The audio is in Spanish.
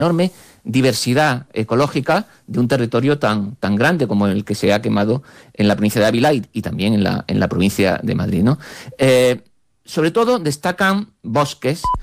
enorme diversidad ecológica de un territorio tan grande como el que se ha quemado en la provincia de Ávila y también en la provincia de Madrid, ¿no? Sobre todo destacan bosques